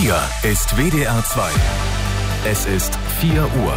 Hier ist WDR 2. Es ist 4 Uhr.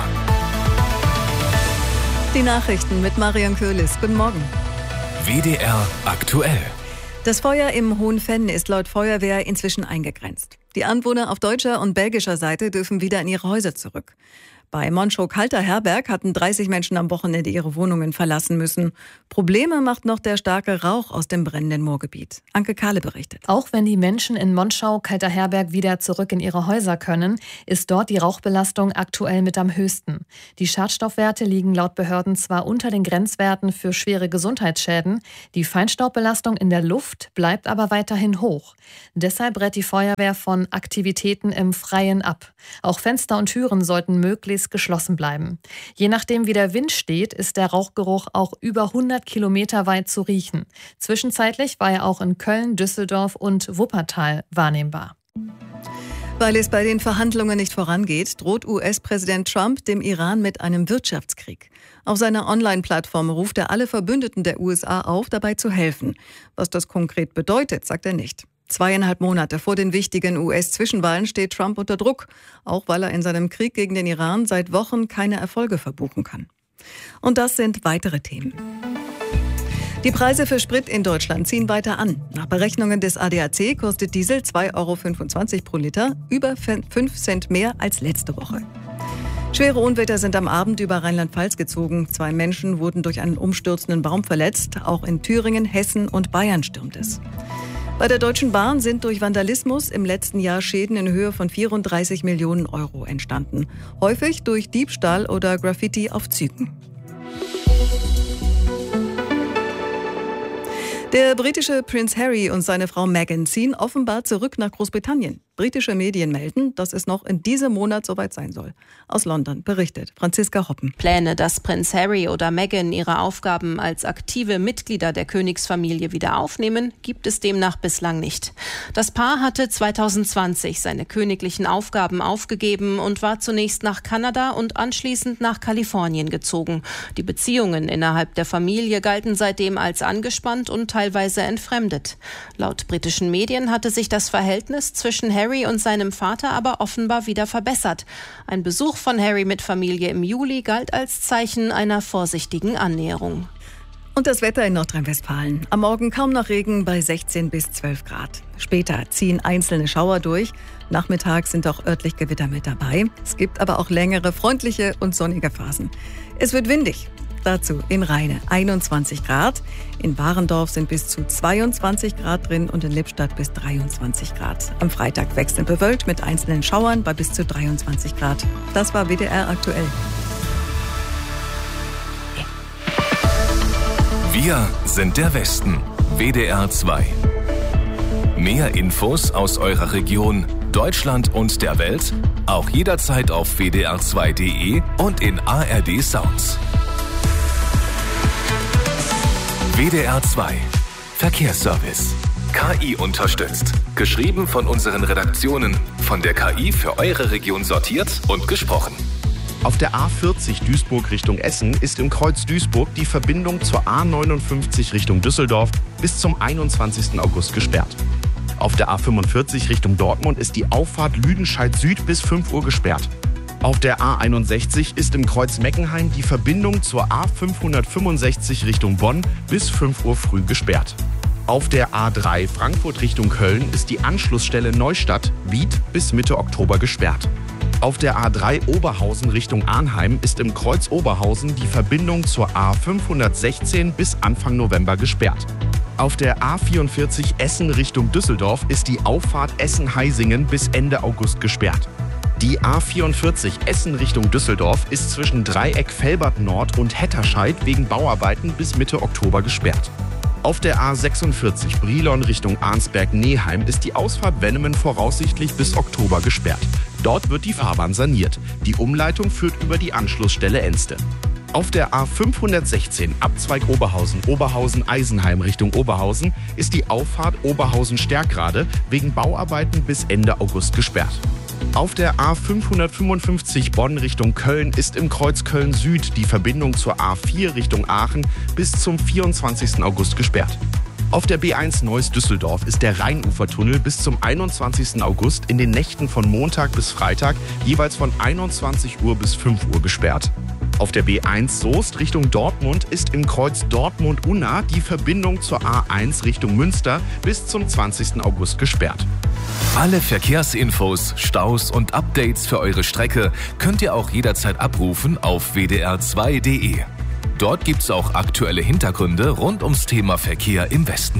Die Nachrichten mit Marion Köhlis. Guten Morgen. WDR aktuell. Das Feuer im Hohenfenn ist laut Feuerwehr inzwischen eingegrenzt. Die Anwohner auf deutscher und belgischer Seite dürfen wieder in ihre Häuser zurück. Bei Monschau-Kalter Herberg hatten 30 Menschen am Wochenende ihre Wohnungen verlassen müssen. Probleme macht noch der starke Rauch aus dem brennenden Moorgebiet. Anke Kahle berichtet. Auch wenn die Menschen in Monschau-Kalter Herberg wieder zurück in ihre Häuser können, ist dort die Rauchbelastung aktuell mit am höchsten. Die Schadstoffwerte liegen laut Behörden zwar unter den Grenzwerten für schwere Gesundheitsschäden, die Feinstaubbelastung in der Luft bleibt aber weiterhin hoch. Deshalb rät die Feuerwehr von Aktivitäten im Freien ab. Auch Fenster und Türen sollten möglichst geschlossen bleiben. Je nachdem, wie der Wind steht, ist der Rauchgeruch auch über 100 Kilometer weit zu riechen. Zwischenzeitlich war er auch in Köln, Düsseldorf und Wuppertal wahrnehmbar. Weil es bei den Verhandlungen nicht vorangeht, droht US-Präsident Trump dem Iran mit einem Wirtschaftskrieg. Auf seiner Online-Plattform ruft er alle Verbündeten der USA auf, dabei zu helfen. Was das konkret bedeutet, sagt er nicht. 2,5 Monate vor den wichtigen US-Zwischenwahlen steht Trump unter Druck, auch weil er in seinem Krieg gegen den Iran seit Wochen keine Erfolge verbuchen kann. Und das sind weitere Themen. Die Preise für Sprit in Deutschland ziehen weiter an. Nach Berechnungen des ADAC kostet Diesel 2,25 € pro Liter, über 5 Cent mehr als letzte Woche. Schwere Unwetter sind am Abend über Rheinland-Pfalz gezogen. 2 Menschen wurden durch einen umstürzenden Baum verletzt. Auch in Thüringen, Hessen und Bayern stürmt es. Bei der Deutschen Bahn sind durch Vandalismus im letzten Jahr Schäden in Höhe von 34 Millionen € entstanden. Häufig durch Diebstahl oder Graffiti auf Zügen. Der britische Prinz Harry und seine Frau Meghan ziehen offenbar zurück nach Großbritannien. Britische Medien melden, dass es noch in diesem Monat soweit sein soll. Aus London berichtet Franziska Hoppen. Pläne, dass Prinz Harry oder Meghan ihre Aufgaben als aktive Mitglieder der Königsfamilie wieder aufnehmen, gibt es demnach bislang nicht. Das Paar hatte 2020 seine königlichen Aufgaben aufgegeben und war zunächst nach Kanada und anschließend nach Kalifornien gezogen. Die Beziehungen innerhalb der Familie galten seitdem als angespannt und teilweise entfremdet. Laut britischen Medien hatte sich das Verhältnis zwischen Harry und seinem Vater aber offenbar wieder verbessert. Ein Besuch von Harry mit Familie im Juli galt als Zeichen einer vorsichtigen Annäherung. Und das Wetter in Nordrhein-Westfalen. Am Morgen kaum noch Regen bei 16 bis 12 Grad. Später ziehen einzelne Schauer durch. Nachmittags sind auch örtlich Gewitter mit dabei. Es gibt aber auch längere, freundliche und sonnige Phasen. Es wird windig. Dazu in Rheine 21 Grad, in Warendorf sind bis zu 22 Grad drin und in Lippstadt bis 23 Grad. Am Freitag wechselnd bewölkt mit einzelnen Schauern bei bis zu 23 Grad. Das war WDR aktuell. Wir sind der Westen. WDR 2. Mehr Infos aus eurer Region, Deutschland und der Welt, auch jederzeit auf wdr2.de und in ARD Sounds. WDR 2. Verkehrsservice. KI unterstützt. Geschrieben von unseren Redaktionen. Von der KI für eure Region sortiert und gesprochen. Auf der A40 Duisburg Richtung Essen ist im Kreuz Duisburg die Verbindung zur A59 Richtung Düsseldorf bis zum 21. August gesperrt. Auf der A45 Richtung Dortmund ist die Auffahrt Lüdenscheid Süd bis 5 Uhr gesperrt. Auf der A61 ist im Kreuz Meckenheim die Verbindung zur A565 Richtung Bonn bis 5 Uhr früh gesperrt. Auf der A3 Frankfurt Richtung Köln ist die Anschlussstelle Neustadt Wied bis Mitte Oktober gesperrt. Auf der A3 Oberhausen Richtung Arnheim ist im Kreuz Oberhausen die Verbindung zur A516 bis Anfang November gesperrt. Auf der A44 Essen Richtung Düsseldorf ist die Auffahrt Essen-Heisingen bis Ende August gesperrt. Die A44 Essen Richtung Düsseldorf ist zwischen Dreieck Velbert Nord und Hetterscheid wegen Bauarbeiten bis Mitte Oktober gesperrt. Auf der A46 Brilon Richtung Arnsberg-Neheim ist die Ausfahrt Wennemen voraussichtlich bis Oktober gesperrt. Dort wird die Fahrbahn saniert. Die Umleitung führt über die Anschlussstelle Enste. Auf der A516 Abzweig Oberhausen-Eisenheim Richtung Oberhausen ist die Auffahrt Oberhausen-Stärkrade wegen Bauarbeiten bis Ende August gesperrt. Auf der A555 Bonn Richtung Köln ist im Kreuz Köln Süd die Verbindung zur A4 Richtung Aachen bis zum 24. August gesperrt. Auf der B1 Neuss-Düsseldorf ist der Rheinufertunnel bis zum 21. August in den Nächten von Montag bis Freitag jeweils von 21 Uhr bis 5 Uhr gesperrt. Auf der B1 Soest Richtung Dortmund ist im Kreuz Dortmund-Unna die Verbindung zur A1 Richtung Münster bis zum 20. August gesperrt. Alle Verkehrsinfos, Staus und Updates für eure Strecke könnt ihr auch jederzeit abrufen auf wdr2.de. Dort gibt's auch aktuelle Hintergründe rund ums Thema Verkehr im Westen.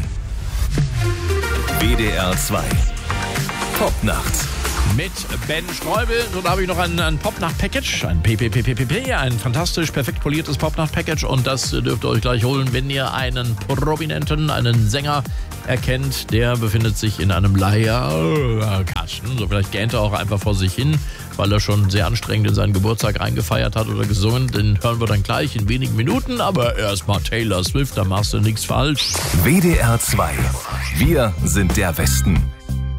WDR 2 Popnacht. Mit Ben Streubel. So, da habe ich noch ein Popnacht-Package, ein PPPPP, ein fantastisch perfekt poliertes Popnacht-Package. Und das dürft ihr euch gleich holen, wenn ihr einen Prominenten, einen Sänger erkennt. Der befindet sich in einem Leierkasten. So, vielleicht gähnt er auch einfach vor sich hin, weil er schon sehr anstrengend in seinen Geburtstag reingefeiert hat oder gesungen. Den hören wir dann gleich in wenigen Minuten. Aber erstmal Taylor Swift, da machst du nichts falsch. WDR 2. Wir sind der Westen.